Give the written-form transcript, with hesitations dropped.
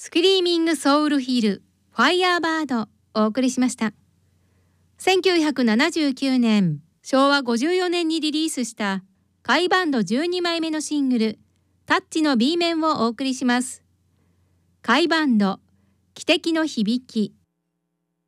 スクリーミングソウルヒルファイヤーバードお送りしました。1979年昭和54年にリリースした甲斐バンド12枚目のシングルタッチの B 面をお送りします。甲斐バンド汽笛の響き。